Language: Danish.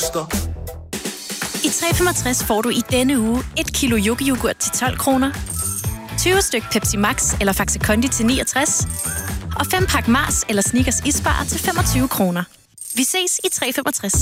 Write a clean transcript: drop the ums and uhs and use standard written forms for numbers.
I 365 får du i denne uge 1 kilo yoghurt til 12 kroner, 20 styk Pepsi Max eller Faxe Kondi til 69, og 5 pak Mars eller Snickers isbar til 25 kroner. Vi ses i 365.